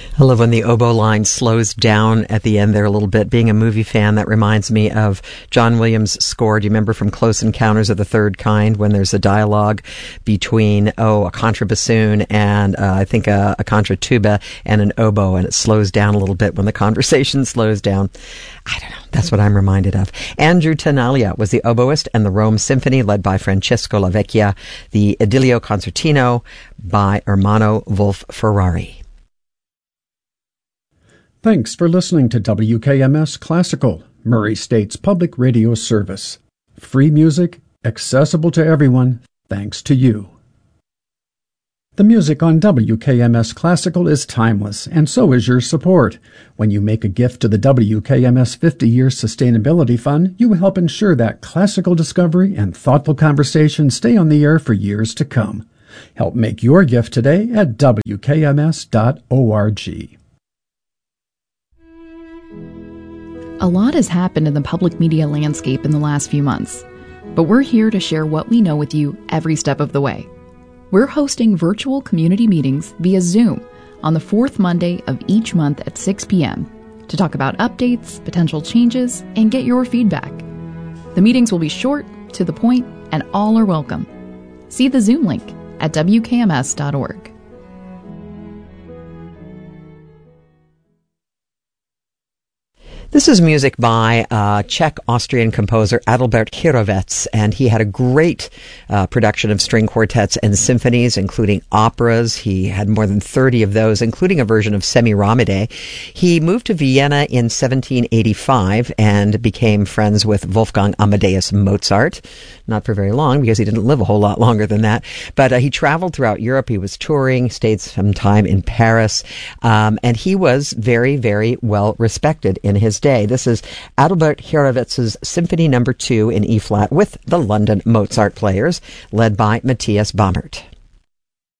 I love when the oboe line slows down at the end there a little bit. Being a movie fan, that reminds me of John Williams' score. Do you remember from Close Encounters of the Third Kind when there's a dialogue between, a contrabassoon and I think a contratuba and an oboe, and it slows down a little bit when the conversation slows down? I don't know. That's what I'm reminded of. Andrew Tenaglia was the oboist, and the Rome Symphony, led by Francesco Lavecchia, the Idilio Concertino by Ermanno Wolf-Ferrari. Thanks for listening to WKMS Classical, Murray State's public radio service. Free music, accessible to everyone, thanks to you. The music on WKMS Classical is timeless, and so is your support. When you make a gift to the WKMS 50-Year Sustainability Fund, you help ensure that classical discovery and thoughtful conversation stay on the air for years to come. Help make your gift today at WKMS.org. A lot has happened in the public media landscape in the last few months, but we're here to share what we know with you every step of the way. We're hosting virtual community meetings via Zoom on the fourth Monday of each month at 6 p.m. to talk about updates, potential changes, and get your feedback. The meetings will be short, to the point, and all are welcome. See the Zoom link at WKMS.org. This is music by Czech-Austrian composer Adalbert Hrušovec, and he had a great production of string quartets and symphonies, including operas. He had more than 30 of those, including a version of Semiramide. He moved to Vienna in 1785 and became friends with Wolfgang Amadeus Mozart. Not for very long, because he didn't live a whole lot longer than that. But he traveled throughout Europe. He was touring, stayed some time in Paris, and he was very, very well respected in his day. This is Adalbert Hrušovec's Symphony No. 2 in E-flat with the London Mozart Players, led by Matthias Baumert.